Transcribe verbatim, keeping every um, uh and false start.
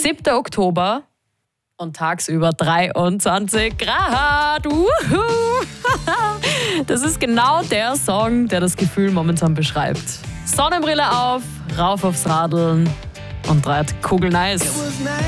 siebter Oktober und tagsüber dreiundzwanzig Grad. Uhu. Das ist genau der Song, der das Gefühl momentan beschreibt. Sonnenbrille auf, rauf aufs Radeln und dreht Kugeln Eis.